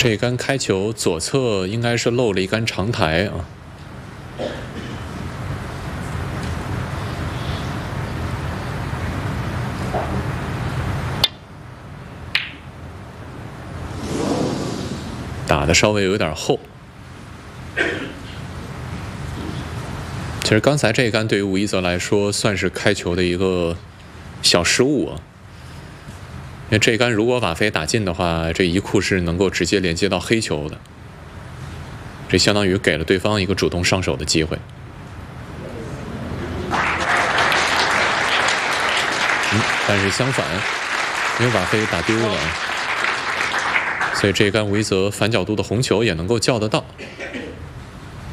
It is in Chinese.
这一杆开球左侧应该是漏了一杆长台啊。打的稍微有点厚。其实刚才这一杆对于吴一泽来说算是开球的一个小失误啊。因为这一杆如果瓦菲打进的话，这一库是能够直接连接到黑球的，这相当于给了对方一个主动上手的机会。但是相反，因为瓦菲打丢了，所以这一杆吴一泽反角度的红球也能够叫得到。